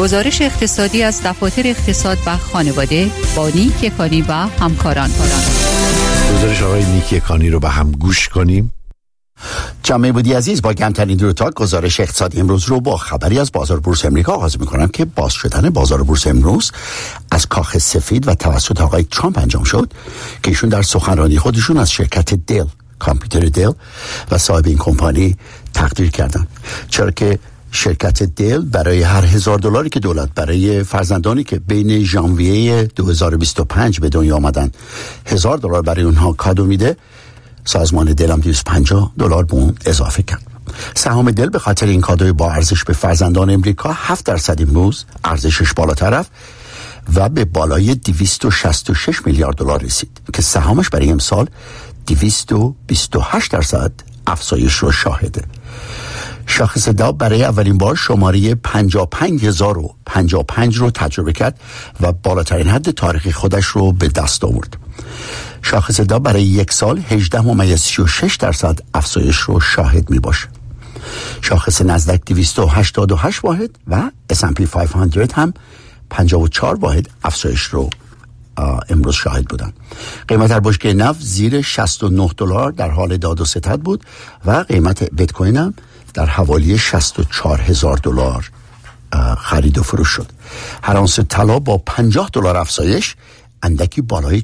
گزارش اقتصادی از دفاتر اقتصاد و خانواده با نیک یکانی و همکاران. گزارش آقای نیک یکانی رو به هم گوش کنیم. جامعه بودی عزیز، با کمترین دروتا گزارش اقتصادی امروز رو با خبری از بازار بورس امریکا آغاز می‌کنم که باز شدن بازار بورس امروز از کاخ سفید و توسط آقای ترامپ انجام شد که ایشون در سخنرانی خودشون از شرکت دل، کامپیوتر دل و صاحب این کمپانی تقدیر کردن، چرا که شرکت دل برای هر $1000 که دولت برای فرزندانی که بین ژانویه 2025 به دنیا آمدن $1000 برای اونها کادو میده، سازمان دل هم $250 به اون اضافه کرد. سهام دل به خاطر این کادوی با ارزش به فرزندان امریکا 7% امروز ارزشش بالاتر رفت و به بالای $266 میلیارد رسید که سهامش برای امسال 228% افزایش رو شاهده. شاخص داو برای اولین بار شماره 55,055 رو تجربه کرد و بالاترین حد تاریخی خودش رو به دست آورد. شاخص داو برای یک سال 18.36% افزایش رو شاهد می باشه. شاخص نزدک 288 واحد و S&P 500 هم 54 واحد افزایش رو امروز شاهد بودن. قیمت هر بشکه نفت زیر $69 در حال داد و ستد بود و قیمت بیت کوین هم در حوالی $64,000 خرید و فروش شد. هر اونس طلا با $50 افزایش اندکی بالای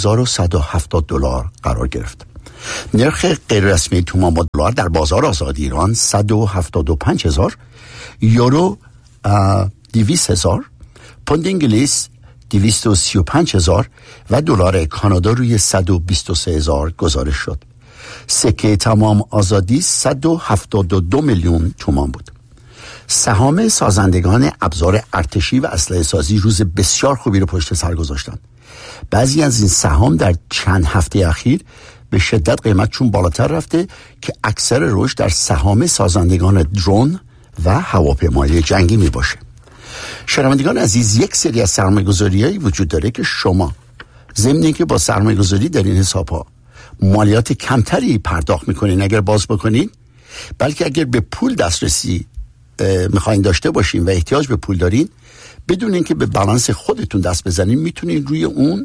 $4170 قرار گرفت. نرخ غیر رسمی تومان با دلار در بازار آزاد ایران 175,000، یورو 200,000، پوند انگلیس 235,000 و دلار کانادا روی 123,000 گزارش شد. سکه تمام آزادی 172 میلیون تومان بود. سهام سازندگان ابزار ارتشی و اسلحه سازی روز بسیار خوبی رو پشت سر گذاشتن. بعضی از این سهام در چند هفته اخیر به شدت قیمتشون بالاتر رفته که اکثر رشد در سهام سازندگان درون و هواپیمای جنگی می باشه. شنوندگان عزیز، یک سری از سرمایه‌گذاری‌هایی وجود داره که شما ضمن اینکه با سرمایه‌گذاری در این حساب‌ها مالیات کمتری پرداخت میکنین اگر باز بکنین، بلکه اگر به پول دسترسی میخواین داشته باشین و احتیاج به پول دارین، بدون اینکه به بالانس خودتون دست بزنین، میتونین روی اون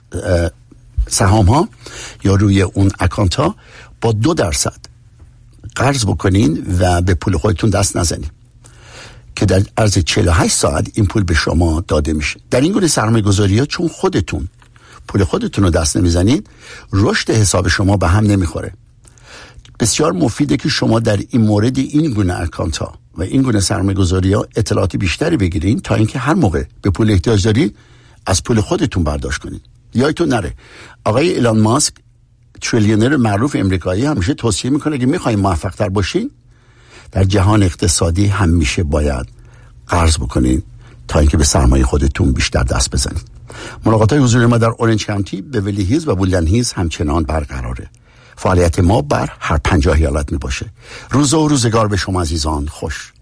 سهام ها یا روی اون اکانت ها با 2% قرض بکنین و به پول خودتون دست نزنین که در عرض 48 ساعت این پول به شما داده میشه. در این گونه سرمایه گذاری ها چون خودتون پول خودتون رو دست نمیزنید، رشد حساب شما به هم نمیخوره. بسیار مفیده که شما در این مورد این گونه اکانت ها و این گونه سرمایه گذاری ها اطلاعات بیشتری بگیرین تا اینکه هر موقع به پول احتیاج دارید از پول خودتون برداشت کنید. یادتون نره آقای ایلان ماسک، تریلیونر معروف امریکایی، همیشه توصیه میکنه که میخواین موفق تر باشین در جهان اقتصادی همیشه باید قرض بکنین تا اینکه به سرمایه خودتون بیشتر دست بزنید. ملاقات‌های حضوری ما در اورنج کانتی، بیولی هیلز و وودلند هیلز همچنان برقراره. فعالیت ما بر هر 50 ایالت می باشه. روز و روزگار به شما عزیزان خوش.